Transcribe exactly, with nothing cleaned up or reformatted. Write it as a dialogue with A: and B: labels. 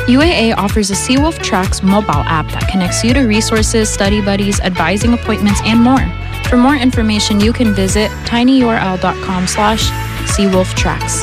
A: U A A offers a Seawolf Tracks mobile app that connects you to resources, study buddies, advising appointments, and more. For more information, you can visit tinyurl.com slash Seawolf Tracks.